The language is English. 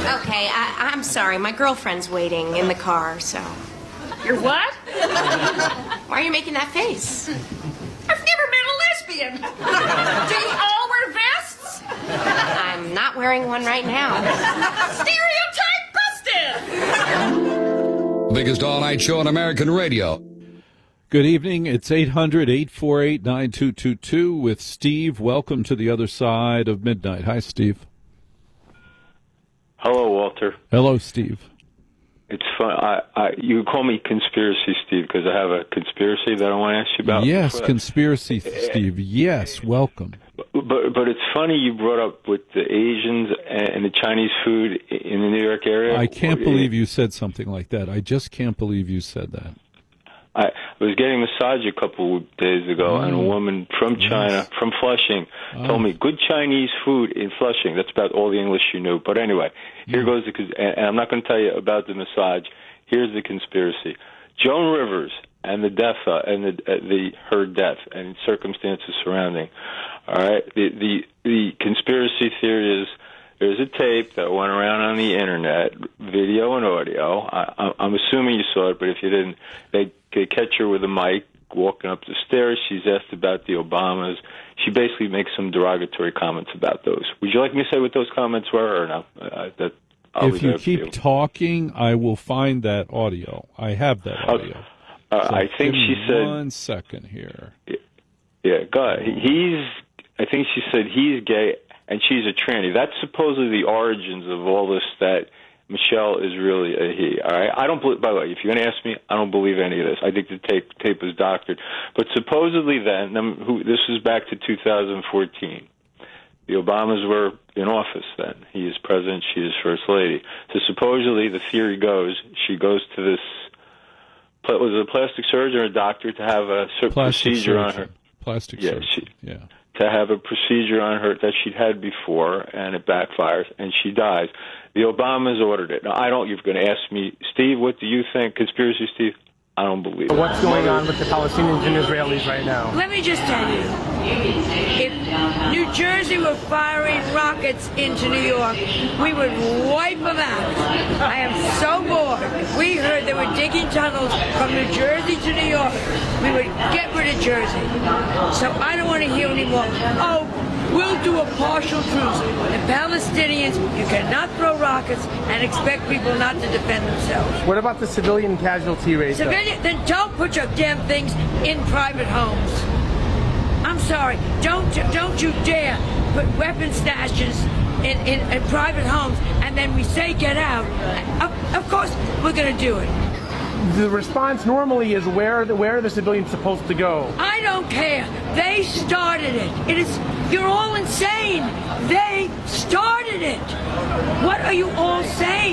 Okay, I'm sorry. My girlfriend's waiting in the car, so... You're what? Why are you making that face? I've never met a lesbian. Do you all wear vests? I'm not wearing one right now. Stereotype busted! Biggest all-night show on American radio. Good evening. It's 800-848-9222 with Steve. Welcome to the other side of midnight. Hi, Steve. Hello, Walter. Hello, Steve. It's fun. You call me Conspiracy Steve because I have a conspiracy that I want to ask you about. Yes, Conspiracy Steve. Yes, welcome. But it's funny you brought up with the Asians and the Chinese food in the New York area. I can't believe you said something like that. I just can't believe you said that. I was getting a massage a couple of days ago, and a woman from China, from Flushing, told me good Chinese food in Flushing. That's about all the English she knew. But anyway, here goes and I'm not going to tell you about the massage. Here's the conspiracy: Joan Rivers and the death and her death and circumstances surrounding. All right, the conspiracy theory is there's a tape that went around on the internet, video and audio. I'm assuming you saw it, but if you didn't, they catch her with a mic walking up the stairs. She's asked about the Obamas. She basically makes some derogatory comments about those. Would you like me to say what those comments were, or no? If you keep talking, I will find that audio. I have that audio. I think she said... 1 second here. Yeah, go ahead. I think she said he's gay and she's a tranny. That's supposedly the origins of all this, that Michelle is really a he. All right. I don't believe. By the way, if you're going to ask me, I don't believe any of this. I think the tape was doctored. But supposedly, then, this was back to 2014. The Obamas were in office then. He is president. She is first lady. So supposedly, the theory goes, she goes to this. Was it a plastic surgeon or a doctor to have a procedure on her? Plastic surgeon. To have a procedure on her that she'd had before, and it backfires, and she dies. The Obamas ordered it. Now, you're going to ask me, Steve, what do you think? Conspiracy, Steve? I don't believe it. What's going on with the Palestinians and Israelis right now? Let me just tell you, if New Jersey were firing rockets into New York, we would wipe them out. I am so bored. We heard they were digging tunnels from New Jersey to New York. We would get rid of Jersey. So I don't want to hear anymore. Oh, we'll do a partial truce. The Palestinians, you cannot throw rockets and expect people not to defend themselves. What about the civilian casualty rate? Then don't put your damn things in private homes. I'm sorry. Don't you dare put weapon stashes in private homes, and then we say get out. Of course, we're going to do it. The response normally is where are the civilians supposed to go? I don't care. They started it. You're all insane. They started it. What are you all saying?